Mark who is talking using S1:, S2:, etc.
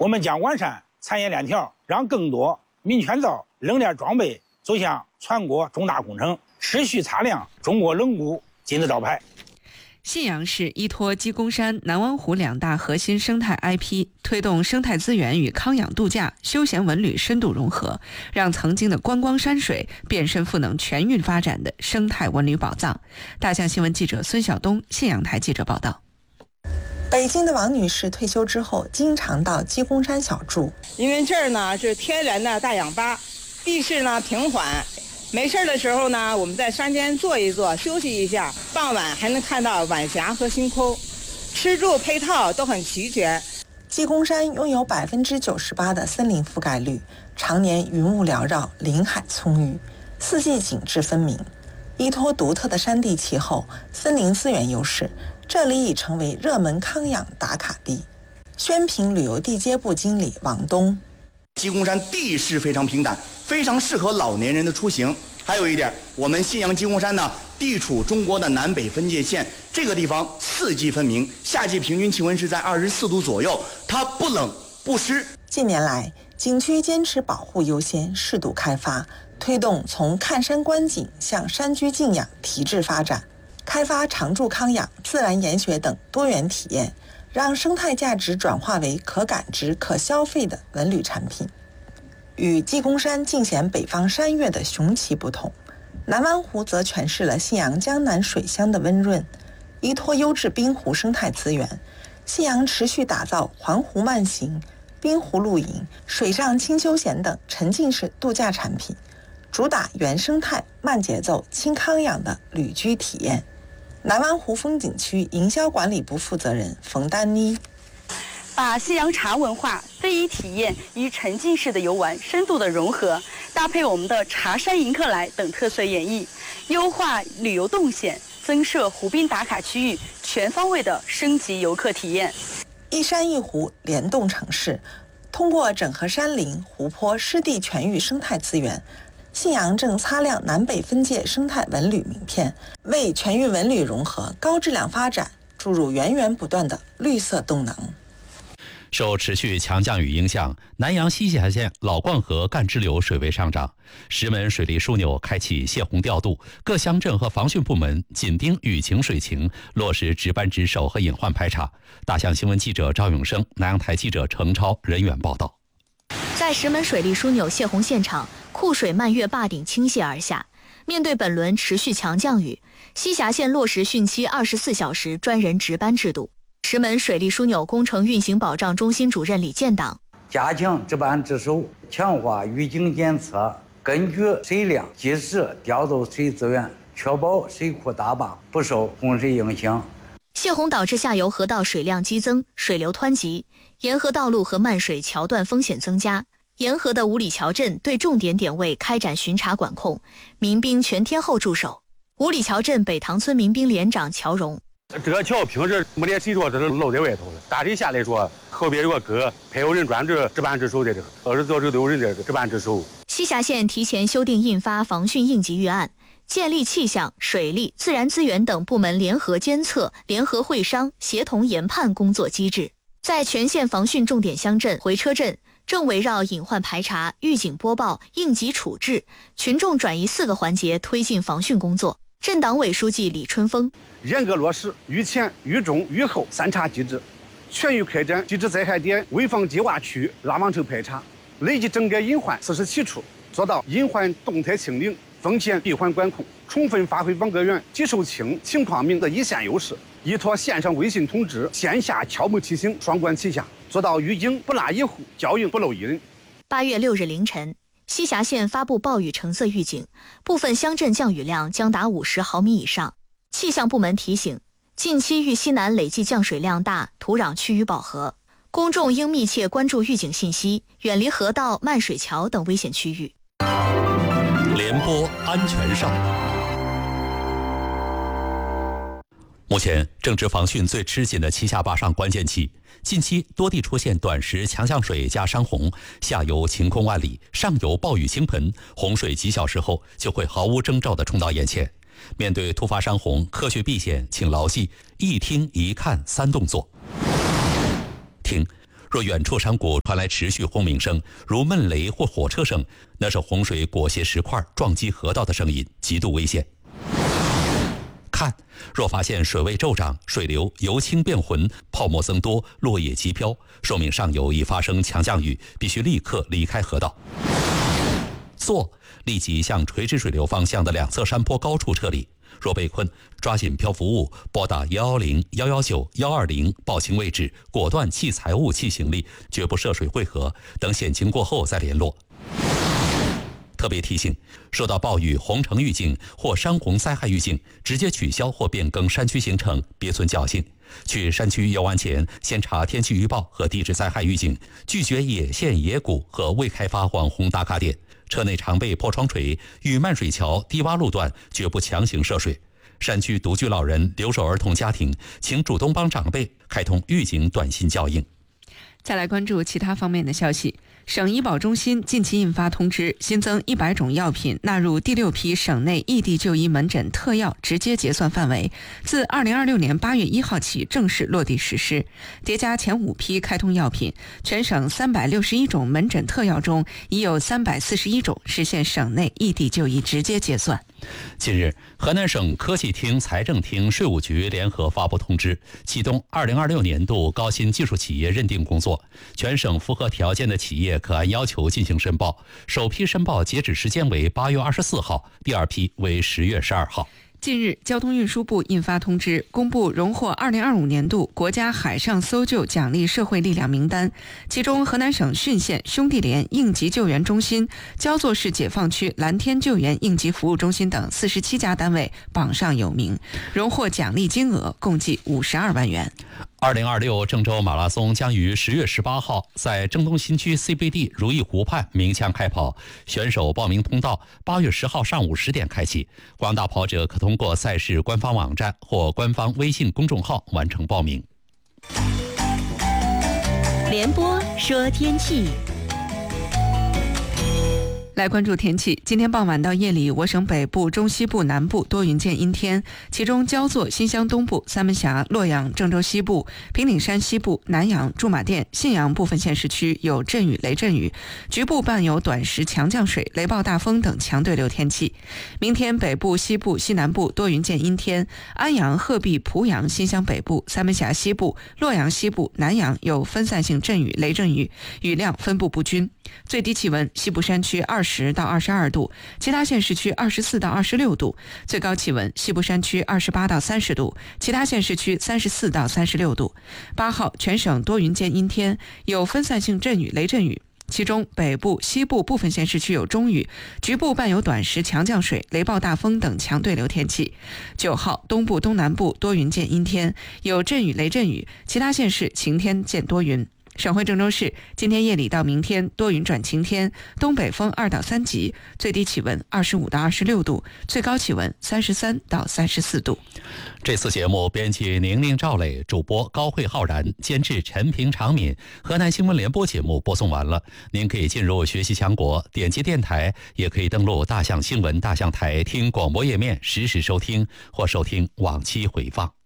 S1: 我们将完善产业链条，让更多民权造冷链装备走向全国重大工程，持续擦亮中国冷轂金字招牌。
S2: 信阳市依托鸡公山、南湾湖2大核心生态 IP， 推动生态资源与康养度假、休闲文旅深度融合，让曾经的观光山水变身赋能全域发展的生态文旅宝藏。大象新闻记者孙晓东，信阳台记者报道。
S3: 北京的王女士退休之后，经常到鸡公山小住，
S4: 因为这儿呢是天然的大氧吧，地势呢平缓。没事的时候呢，我们在山间坐一坐，休息一下。傍晚还能看到晚霞和星空，吃住配套都很齐全。
S3: 鸡公山拥有98%的森林覆盖率，常年云雾缭绕，林海葱郁，四季景致分明。依托独特的山地气候、森林资源优势，这里已成为热门康养打卡地。宣平旅游地接部经理王东。
S5: 鸡公山地势非常平坦，非常适合老年人的出行。还有一点，我们信阳鸡公山呢，地处中国的南北分界线，这个地方四季分明，夏季平均气温是在24度左右，它不冷不湿。
S3: 近年来，景区坚持保护优先，适度开发，推动从看山观景向山居静养提质发展，开发常住康养、自然研学等多元体验，让生态价值转化为可感知、可消费的文旅产品。与鸡公山尽显北方山岳的雄奇不同，南湾湖则诠释了信阳江南水乡的温润。依托优质滨湖生态资源，信阳持续打造环湖慢行、滨湖露营、水上轻休闲等沉浸式度假产品，主打原生态、慢节奏、轻康养的旅居体验。南湾湖风景区营销管理部负责人冯丹妮，
S6: 把西洋茶文化、非遗体验与沉浸式的游玩深度的融合，搭配我们的茶山迎客来等特色演绎，优化旅游动线，增设湖滨打卡区域，全方位的升级游客体验。
S3: 一山一湖联动城市，通过整合山林、湖泊、湿地全域生态资源，信阳正擦亮南北分界生态文旅名片，为全域文旅融合、高质量发展注入源源不断的绿色动能。
S7: 受持续强降雨影响，南阳西峡县老灌河干支流水位上涨，石门水利枢纽开启泄洪调度，各乡镇和防汛部门紧盯雨情水情，落实值班值守和隐患排查。大象新闻记者赵永生、南阳台记者程超人员报道。
S8: 在石门水利枢纽泄洪现场，库水漫越坝顶倾泻而下。面对本轮持续强降雨，西峡县落实汛期24小时专人值班制度。石门水利枢纽工程运行保障中心主任李建党，
S9: 加强值班值守，强化预警监测，根据水量及时调度水资源，确保水库大坝不受洪水影响。
S8: 泄洪导致下游河道水量激增，水流湍急，沿河道路和漫水桥段风险增加。沿河的五里桥镇对重点点位开展巡查管控，民兵全天候驻守。五里桥镇北塘村民兵连长乔荣，
S10: 这个桥平时没得谁说这是露在外头的，大体下来说，后边有个哥，还有人专职值班值守在这个，24小时都有人在值班值守。
S8: 西峡县提前修订印发防汛应急预案，建立气象、水利、自然资源等部门联合监测、联合会商、协同研判工作机制。在全县防汛重点乡镇回车镇，正围绕隐患排查、预警播报、应急处置、群众转移4个环节推进防汛工作。镇党委书记李春风，
S10: 严格落实预前、预中、预后3查机制，全域开展地质灾害点危防计划区拉网抽排查，累计整改隐患47处，做到隐患动态清零、风险闭环管控，充分发挥网格员技术轻、情况明的一线优势，依托线上微信通知、线下敲门提醒双管齐下，做到预警不落一户，交应不漏一人。
S8: 8月6日凌晨，西峡县发布暴雨橙色预警，部分乡镇降雨量将达50毫米以上。气象部门提醒，近期豫西南累计降水量大，土壤趋于饱和，公众应密切关注预警信息，远离河道、漫水桥等危险区域。
S7: 联播安全上。目前正值防汛最吃紧的七下八上关键期，近期多地出现短时强降水加山洪，下游晴空万里，上游暴雨倾盆，洪水几小时后就会毫无征兆地冲到眼前。面对突发山洪，科学避险，请牢记一听一看三动作。听， 若远处山谷传来持续轰鸣声，如闷雷或火车声，那是洪水裹挟石块撞击河道的声音，极度危险。看，若发现水位骤涨，水流由清变浑，泡沫增多，落叶急飘，说明上游已发生强降雨，必须立刻离开河道。坐，立即向垂直水流方向的两侧山坡高处撤离。若被困，抓紧漂浮物，拨打110、119、120报清位置，果断弃财物、弃行李，绝不涉水汇合，等险情过后再联络。特别提醒，受到暴雨、洪城预警或山洪灾害预警，直接取消或变更山区行程，别存侥幸。去山区游玩前，先查天气预报和地质灾害预警，拒绝野线野谷和未开发网红打卡点。车内常备破窗锤，遇漫水桥、低洼路段绝不强行涉水。山区独居老人、留守儿童家庭，请主动帮长辈开通预警短信叫应。
S2: 再来关注其他方面的消息。省医保中心近期印发通知，新增100种药品纳入第6批省内异地就医门诊特药直接结算范围，自2026年8月1号起正式落地实施。叠加前5批开通药品，全省361种门诊特药中，已有341种实现省内异地就医直接结算。
S7: 近日，河南省科技厅、财政厅、税务局联合发布通知，启动2026年度高新技术企业认定工作。全省符合条件的企业可按要求进行申报，首批申报截止时间为8月24号，第2批为10月12号。
S2: 近日，交通运输部印发通知，公布荣获2025年度国家海上搜救奖励社会力量名单，其中河南省浚县兄弟连应急救援中心、焦作市解放区蓝天救援应急服务中心等47家单位榜上有名，荣获奖励金额共计52万元。
S7: 2026郑州马拉松将于10月18号在郑东新区 CBD 如意湖畔鸣枪开跑，选手报名通道8月10号上午10点开启，广大跑者可通过赛事官方网站或官方微信公众号完成报名。
S11: 联播说天气。
S2: 来关注天气，今天傍晚到夜里，我省北部、中西部、南部多云见阴天，其中焦作、新乡东部、三门峡、洛阳、郑州西部、平顶山西部、南阳、驻马店、信阳部分县市区有阵雨、雷阵雨，局部伴有短时强降水、雷暴大风等强对流天气。明天北部、西部、西南部多云见阴天，安阳、鹤壁、濮阳、新乡北部、三门峡西部、洛阳西部、南阳有分散性阵雨、雷阵雨，雨量分布不均。最低气温，西部山区20到22度，其他县市区24到26度；最高气温，西部山区28到30度，其他县市区34到36度。8号全省多云见阴天，有分散性阵雨、雷阵雨。其中北部、西部部分县市区有中雨，局部伴有短时强降水、雷暴大风等强对流天气。9号东部、东南部多云见阴天，有阵雨、雷阵雨，其他县市晴天见多云。省会郑州市今天夜里到明天多云转晴天，东北风2到3级，最低气温25到26度，最高气温33到34度。
S7: 这次节目编辑宁宁、赵磊，主播高慧、浩然，监制陈平、常敏。河南新闻联播节目播送完了，您可以进入学习强国，点击电台，也可以登录大象新闻大象台听广播页面实时收听或收听往期回放。